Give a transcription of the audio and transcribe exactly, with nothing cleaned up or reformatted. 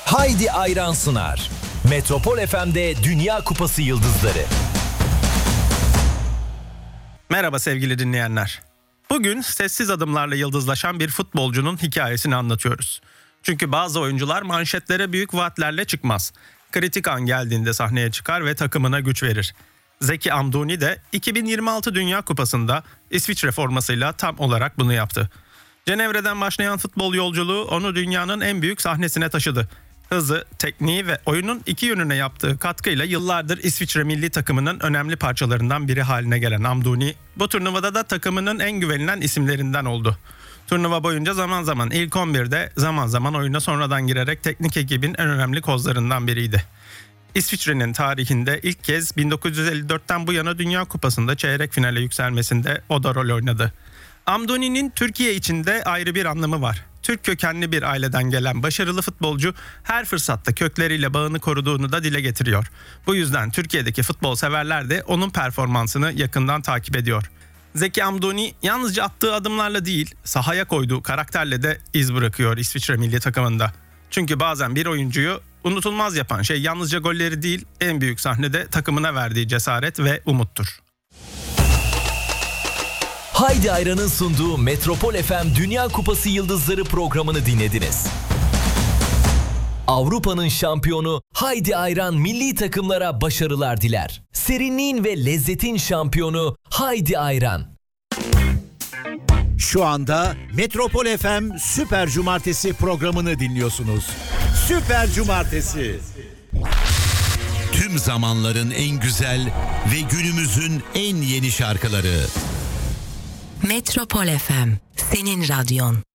Haydi Ayran sunar. Metropol F M'de Dünya Kupası Yıldızları. Merhaba sevgili dinleyenler. Bugün sessiz adımlarla yıldızlaşan bir futbolcunun hikayesini anlatıyoruz. Çünkü bazı oyuncular manşetlere büyük vaatlerle çıkmaz. Kritik an geldiğinde sahneye çıkar ve takımına güç verir. Zeki Amdouni de iki bin yirmi altı Dünya Kupası'nda İsviçre formasıyla tam olarak bunu yaptı. Cenevre'den başlayan futbol yolculuğu onu dünyanın en büyük sahnesine taşıdı. Hızı, tekniği ve oyunun iki yönüne yaptığı katkıyla yıllardır İsviçre milli takımının önemli parçalarından biri haline gelen Amdouni, bu turnuvada da takımının en güvenilen isimlerinden oldu. Turnuva boyunca zaman zaman ilk on birde, zaman zaman oyuna sonradan girerek teknik ekibin en önemli kozlarından biriydi. İsviçre'nin tarihinde ilk kez bin dokuz yüz elli dörtten bu yana Dünya Kupası'nda çeyrek finale yükselmesinde o da rol oynadı. Amdouni'nin Türkiye içinde ayrı bir anlamı var. Türk kökenli bir aileden gelen başarılı futbolcu her fırsatta kökleriyle bağını koruduğunu da dile getiriyor. Bu yüzden Türkiye'deki futbol severler de onun performansını yakından takip ediyor. Zeki Amdouni yalnızca attığı adımlarla değil, sahaya koyduğu karakterle de iz bırakıyor İsviçre milli takımında. Çünkü bazen bir oyuncuyu unutulmaz yapan şey yalnızca golleri değil, en büyük sahnede takımına verdiği cesaret ve umuttur. Haydi Ayran'ın sunduğu Metropol F M Dünya Kupası Yıldızları programını dinlediniz. Avrupa'nın şampiyonu Haydi Ayran milli takımlara başarılar diler. Serinliğin ve lezzetin şampiyonu Haydi Ayran. Şu anda Metropol F M Süper Cumartesi programını dinliyorsunuz. Süper Cumartesi. Tüm zamanların en güzel ve günümüzün en yeni şarkıları. Metropol F M, senin radyon.